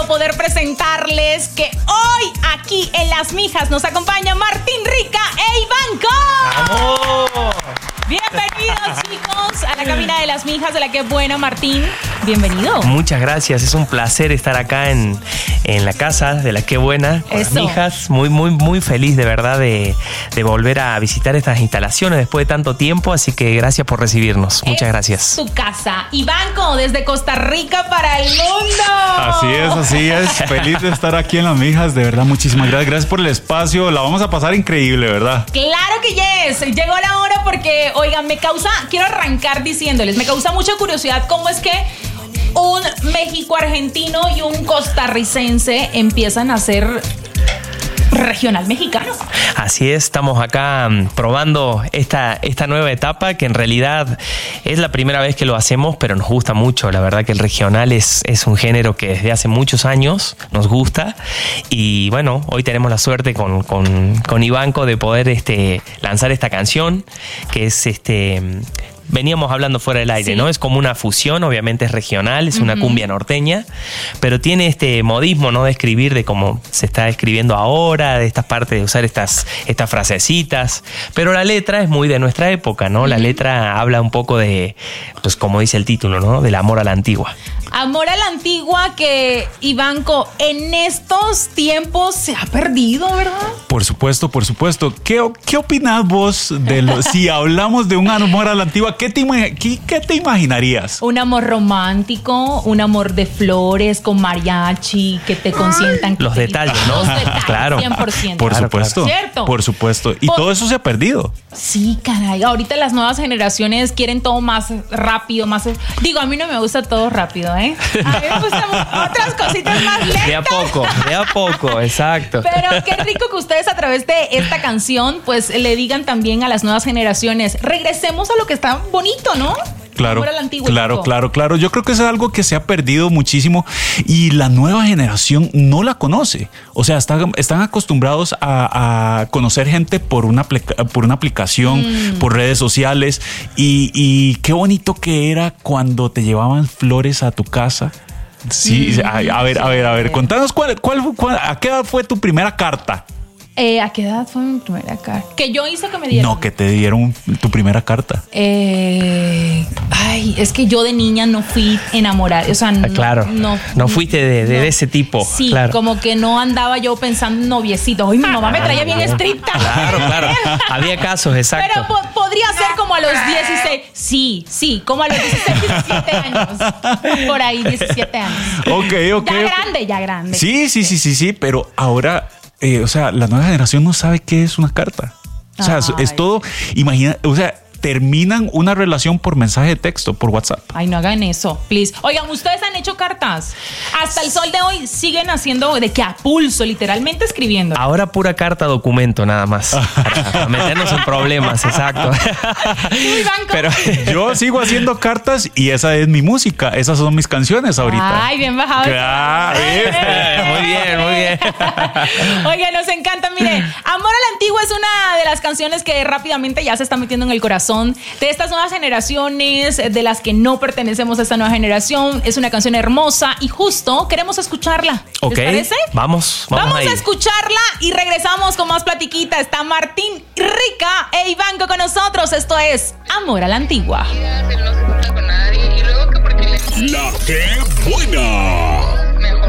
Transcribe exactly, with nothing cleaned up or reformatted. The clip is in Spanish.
poder presentarles que hoy aquí en Las Mijas nos acompaña Martín Rica e Ivanco. ¡Vamos! Bienvenidos, chicos, a la cabina de Las Mijas de la que buena, Martín. Bienvenido. Muchas gracias, es un placer estar acá en, en la casa de la que buena, con Las Mijas. Muy, muy, muy feliz de verdad de, de volver a visitar estas instalaciones después de tanto tiempo, así que gracias por recibirnos. Muchas es gracias. Su casa. Ivanco, desde Costa Rica para el mundo. Así es, así es. Feliz de estar aquí en Las Mijas, de verdad, muchísimas gracias. Gracias por el espacio, la vamos a pasar increíble, ¿verdad? Claro que yes. Llegó la hora porque, oigan, me causa, quiero arrancar diciéndoles, me causa mucha curiosidad cómo es que un México-argentino y un costarricense empiezan a ser regional mexicano. Así es, estamos acá um, probando esta, esta nueva etapa que en realidad es la primera vez que lo hacemos, pero nos gusta mucho. La verdad que el regional es, es un género que desde hace muchos años nos gusta y bueno, hoy tenemos la suerte con, con, con Ivanco de poder este, lanzar esta canción que es este... Veníamos hablando fuera del aire, sí. ¿no? Es como una fusión, obviamente es regional, es una uh-huh. cumbia norteña, pero tiene este modismo, ¿no? De escribir, de cómo se está escribiendo ahora, de estas partes, de usar estas, estas frasecitas. Pero la letra es muy de nuestra época, ¿no? Uh-huh. La letra habla un poco de, pues como dice el título, ¿no? Del amor a la antigua. Amor a la antigua que, Ivanco, en estos tiempos se ha perdido, ¿verdad? Por supuesto, por supuesto. ¿Qué, qué opinas vos de lo, si hablamos de un amor a la antigua? ¿Qué te, qué, ¿Qué te imaginarías? Un amor romántico, un amor de flores con mariachi, que te consientan. Los te detalles, te, ¿no? Los detalles, claro. cien por ciento. Por supuesto. ¿Cierto? Por supuesto. Y por, todo eso se ha perdido. Sí, caray. Ahorita las nuevas generaciones quieren todo más rápido, más... Digo, a mí no me gusta todo rápido, ¿eh? A mí me gustan otras cositas más lentas. De a poco, de a poco, exacto. Pero qué rico que ustedes a través de esta canción pues le digan también a las nuevas generaciones, regresemos a lo que está bonito, ¿no? Claro, claro, claro, claro. Yo creo que es algo que se ha perdido muchísimo y la nueva generación no la conoce. O sea, están, están acostumbrados a, a conocer gente por una, por una aplicación, mm. por redes sociales y, y qué bonito que era cuando te llevaban flores a tu casa. Sí, mm, a, a ver, a ver, a ver, contanos cuál, cuál, cuál, a qué edad fue tu primera carta. Eh, ¿A qué edad fue mi primera carta? Que yo hice que me dieron. No, que te dieron tu primera carta. Eh, ay, es que yo de niña no fui enamorada. O sea, no. Claro. No, no fuiste de, de, no. de ese tipo. Sí, claro. Como que no andaba yo pensando en noviecito. Ay, mi mamá me traía bien estricta. Claro, claro. Había casos, exacto. Pero po- podría ser como a los dieciséis. Sí, sí, como a los dieciséis, diecisiete años. Por ahí, diecisiete años. Ok, ok. Ya grande, ya grande. Sí, sí, sí, sí, sí. Pero ahora. Eh, o sea, la nueva generación no sabe qué es una carta. O sea, es, es todo, imagina, o sea, terminan una relación por mensaje de texto, por WhatsApp. Ay, no hagan eso, please. Oigan, ¿ustedes han hecho cartas? Hasta el sol de hoy siguen haciendo de que a pulso, literalmente escribiendo. Ahora pura carta documento nada más. Para meternos en problemas, exacto. Pero yo sigo haciendo cartas y esa es mi música. Esas son mis canciones ahorita. Ay, bien bajado. Claro. Muy bien, muy bien. Oigan, nos encanta. Mire, Amor a la Antigua es una de las canciones que rápidamente ya se está metiendo en el corazón de estas nuevas generaciones, de las que no pertenecemos a esta nueva generación. Es una canción hermosa y justo queremos escucharla. ¿Les okay. parece? Vamos, vamos, vamos ahí. a escucharla y regresamos con más platiquita. Está Martín Rica e Ivanco con nosotros. Esto es Amor a la Antigua. La que buena.